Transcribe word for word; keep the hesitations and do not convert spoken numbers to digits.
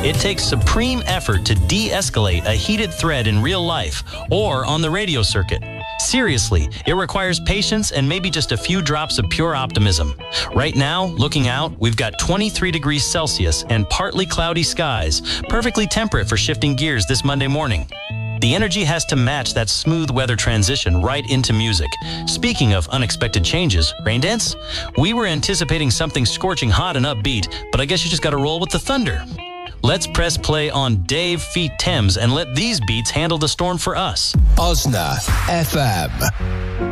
It takes supreme effort to de-escalate a heated thread in real life or on the radio circuit. Seriously, it requires patience and maybe just a few drops of pure optimism. Right now, looking out, we've got twenty-three degrees Celsius and partly cloudy skies, perfectly temperate for shifting gears this Monday morning. The energy has to match that smooth weather transition right into music. Speaking of unexpected changes, Raindance, we were anticipating something scorching hot and upbeat, but I guess you just got to roll with the thunder. Let's press play on Dave Feet Thames and let these beats handle the storm for us. Osna F M.